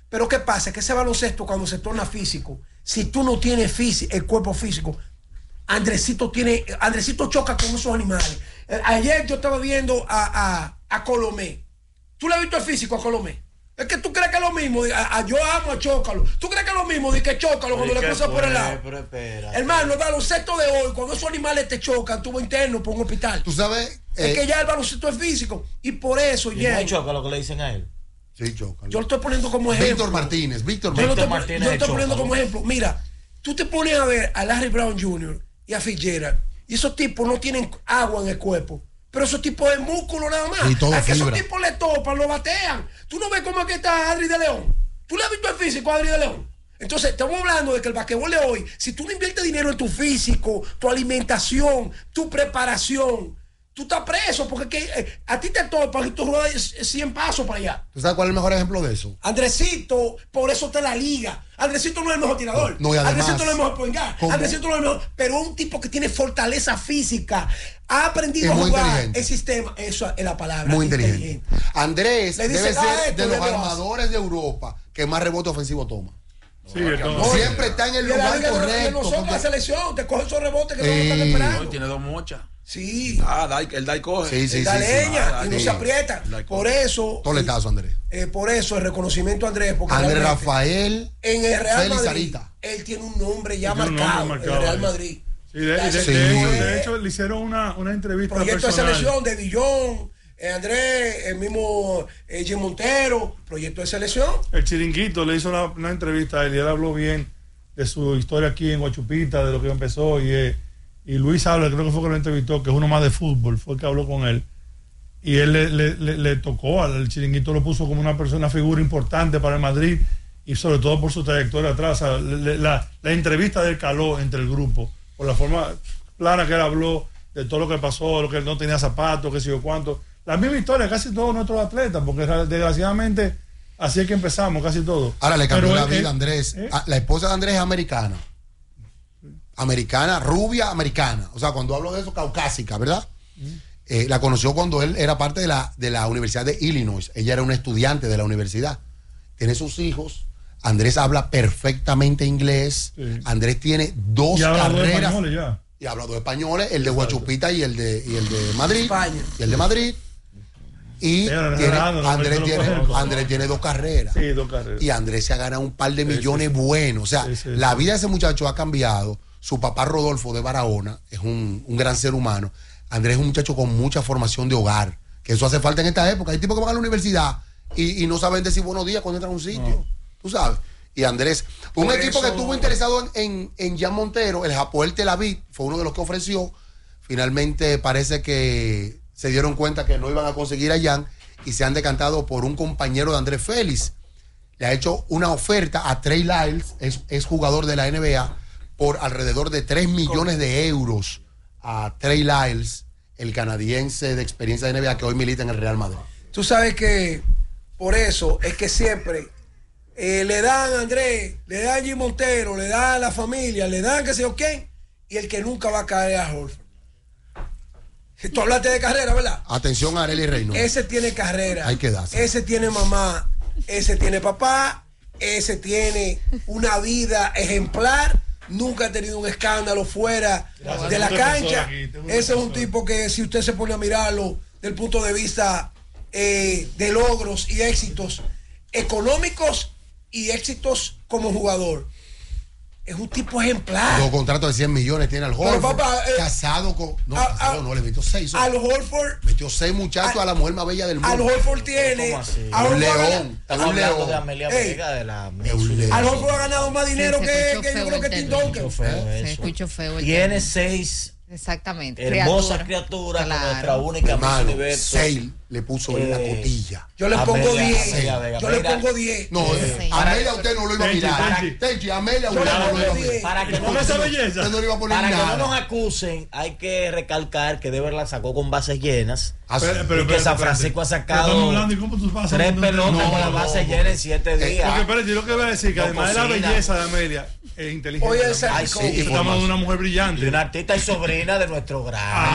Pero ¿qué pasa? Que ese baloncesto cuando se torna físico, si tú no tienes el cuerpo físico, Andresito choca con esos animales. Ayer yo estaba viendo a Colomé. ¿Tú le has visto el físico a Colomé? Es que tú crees que es lo mismo. Yo amo a Chócalo. ¿Tú crees que es lo mismo de que Chócalo cuando le cruza por el lado? Hermano, el baloncesto de hoy, cuando esos animales te chocan, tuvo interno por un hospital. Tú sabes. Es que ya el baloncesto es físico. Y por eso ya. ¿No hay Chócalo que le dicen a él? Sí, Chócalo. Yo lo estoy poniendo como ejemplo. Víctor Yo lo estoy poniendo como ejemplo. Mira, tú te pones a ver a Larry Brown Jr. y a Fitzgerald. Y esos tipos no tienen agua en el cuerpo. Pero esos tipos de músculo nada más. Es que esos tipos le topan, lo batean. Tú no ves cómo es que está Adri de León. ¿Tú le has visto el físico a Adri de León? Entonces, estamos hablando de que el basquetbol de hoy, si tú no inviertes dinero en tu físico, tu alimentación, tu preparación, tú estás preso porque a ti te topan y tú ruedas 100 pasos para allá. ¿Tú sabes cuál es el mejor ejemplo de eso? Andresito, por eso está en la liga. Andresito no es el mejor tirador. No, y además, Andresito no es el mejor point guard. Andresito no es el mejor. Pero un tipo que tiene fortaleza física, ha aprendido a jugar el sistema. Eso es la palabra. Muy inteligente. Andrés debe ser de los armadores de Europa que más rebote ofensivo toma. Sí, siempre está en el lugar correcto. Nosotros la selección te coge esos rebotes que todos están esperando. No, tiene 2 mochas. Sí. El Dai coge. Sí. Da leña y no se aprieta. Por eso. Toletazo, Andrés. Por eso el reconocimiento a Andrés. Porque Andrés Rafael. En el Real Félix Madrid. Sarita. Él tiene un nombre ya marcado. En el Real Madrid. Sí, de hecho, le hicieron una entrevista. Proyecto personal. De selección de Dillon. Andrés, el mismo Jim Montero, proyecto de selección. El Chiringuito le hizo una entrevista a él y él habló bien de su historia aquí en Guachupita, de lo que empezó. Y Luis habla, creo que fue que lo entrevistó, que es uno más de fútbol, fue el que habló con él. Y él le tocó, al Chiringuito lo puso como una figura importante para el Madrid y sobre todo por su trayectoria atrás. O sea, la entrevista del caló entre el grupo, por la forma clara que él habló de todo lo que pasó, lo que él no tenía zapatos, qué sé yo cuánto. La misma historia casi todos nuestros atletas, porque desgraciadamente así es que empezamos, casi todos. Ahora le cambió la vida a Andrés. La esposa de Andrés es americana. Americana, rubia, americana. O sea, cuando hablo de eso, caucásica, ¿verdad? La conoció cuando él era parte de la Universidad de Illinois. Ella era una estudiante de la universidad. Tiene sus hijos. Andrés habla perfectamente inglés. Sí. Andrés tiene 2 carreras. Y habla 2 españoles, el de Guachupita y el de Madrid. España. Y el de Madrid. Y Andrés tiene 2 carreras. Sí, 2 carreras. Y Andrés se ha ganado un par de millones buenos. O sea, la vida de ese muchacho ha cambiado. Su papá Rodolfo de Barahona es un gran ser humano. Andrés es un muchacho con mucha formación de hogar, que eso hace falta en esta época. Hay tipos que van a la universidad y no saben decir buenos días cuando entran a un sitio. Tú sabes. Y Andrés, un equipo que estuvo interesado en Jan Montero, el Hapoel Tel Aviv, fue uno de los que ofreció. Finalmente parece que se dieron cuenta que no iban a conseguir a Jan y se han decantado por un compañero de Andrés Félix. Le ha hecho una oferta a Trey Lyles, es jugador de la NBA, por alrededor de 3 millones de euros a Trey Lyles, el canadiense de experiencia de NBA que hoy milita en el Real Madrid. Tú sabes que por eso es que siempre le dan a Andrés, le dan a Jim Montero, le dan a la familia, le dan qué sé yo quién, y el que nunca va a caer es a Horford. Tú hablaste de carrera, ¿verdad? Atención a Arely Reynolds. Ese tiene carrera. Hay que darse. Ese tiene mamá, ese tiene papá, ese tiene una vida ejemplar. Nunca ha tenido un escándalo fuera de la cancha. Ese es un tipo que, si usted se pone a mirarlo desde el punto de vista de logros y éxitos económicos y éxitos como jugador, es un tipo ejemplar. 2 contratos de 100 millones tiene al Horford. Pero papá, casado con. No, le metió 6. Al Horford. Metió 6 muchachos a la mujer más bella del mundo. Al Horford tiene. Un león. Estamos hablando de Amelia Vega, de la. Al Horford ha ganado más dinero que yo creo que Tim Duncan. Se escuchó feo. Tiene 6. Exactamente. Hermosas criaturas, claro. Nuestra única Miss Universo. 6 le puso en la cotilla. Yo le pongo 10. Yo le pongo 10. No, Amelia usted no lo iba a mirar. Tenchi, Amelia usted no lo iba a mirar. Para que no nos acusen, hay que recalcar que Dever la sacó con bases llenas. Y que San Francisco ha sacado 3 pelotas con las bases llenas en 7 días. Porque espérate, yo lo que voy a decir, que además de la belleza de Amelia, inteligente. Oye, estamos de una mujer brillante. Y una artista y sobrina de nuestro gran.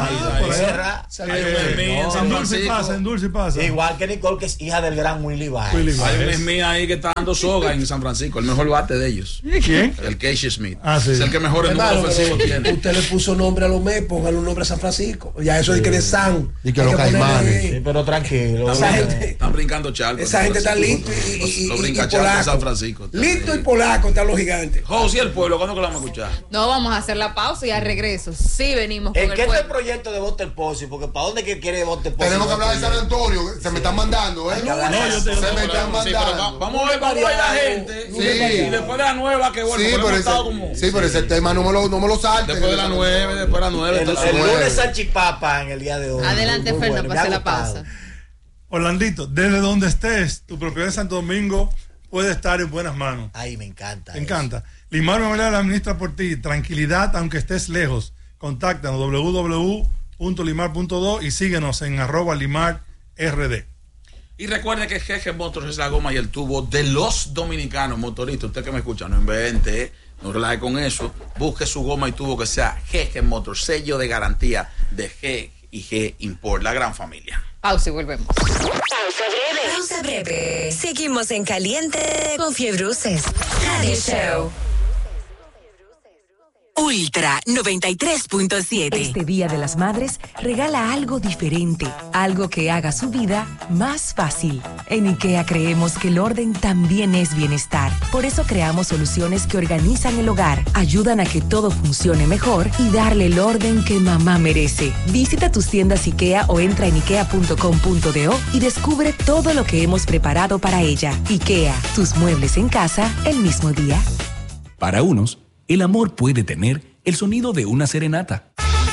En Dulce pasa. Igual que Nicole, que es hija del gran Willy Baez. Hay un Smith ahí que está dando soga en San Francisco, el mejor bate de ellos. ¿Quién? El Casey Smith. Sí. Es el que mejor el número ofensivo tiene. Usted le puso nombre a los Mets, póngale un nombre a San Francisco. Ya eso es que de San. Y que los Caimanes. Sí, pero tranquilo. Están brincando charcos. Esa gente está listo y polaco. San Francisco. Listo y polaco están los gigantes. José, el pueblo, ¿cuándo que lo vamos a escuchar? No, vamos a hacer la pausa y al regreso sí venimos con ¿En el qué es el pueblo. proyecto de Vote Posi? Porque ¿para dónde que quiere Vote Posi? Tenemos que hablar de San Antonio. Se me están mandando, ¿eh? Se me están mandando. Vamos a ver la gente. Sí. Y después de la 9 que bueno. Sí, pero ese tema no me lo salte. Después de la 9. El lunes salchipapa en el día de hoy. Adelante, Fernando, para hacer la pausa. Orlandito, desde donde estés, tu propiedad de Santo Domingo puede estar en buenas manos. Ay, me encanta. Me encanta. Limar Memorial la administra por ti. Tranquilidad, aunque estés lejos. Contáctanos www.limar.do y síguenos en @limarrd. Y recuerde que Jeje Motors es la goma y el tubo de los dominicanos motoristas. Usted que me escucha, no invente, no relaje con eso. Busque su goma y tubo que sea Jeje Motors, sello de garantía de G&G Import, la gran familia. Pausa y volvemos. Pausa breve. Seguimos en Caliente con Fiebruces Radio Show. Ultra 93.7. Este Día de las Madres, regala algo diferente, algo que haga su vida más fácil. En IKEA creemos que el orden también es bienestar. Por eso creamos soluciones que organizan el hogar, ayudan a que todo funcione mejor y darle el orden que mamá merece. Visita tus tiendas IKEA o entra en ikea.com.do y descubre todo lo que hemos preparado para ella. IKEA, tus muebles en casa el mismo día. Para unos, el amor puede tener el sonido de una serenata.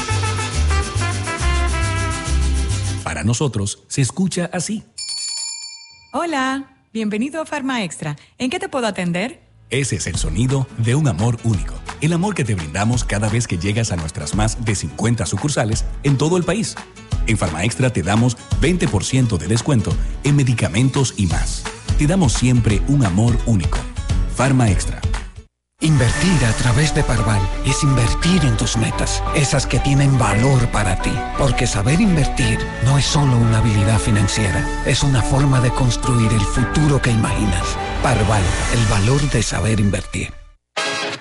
Para nosotros, se escucha así. Hola, bienvenido a Farma Extra. ¿En qué te puedo atender? Ese es el sonido de un amor único. El amor que te brindamos cada vez que llegas a nuestras más de 50 sucursales en todo el país. En Farma Extra te damos 20% de descuento en medicamentos y más. Te damos siempre un amor único. Farma Extra. Invertir a través de Parval es invertir en tus metas, esas que tienen valor para ti. Porque saber invertir no es solo una habilidad financiera, es una forma de construir el futuro que imaginas. Parval, el valor de saber invertir.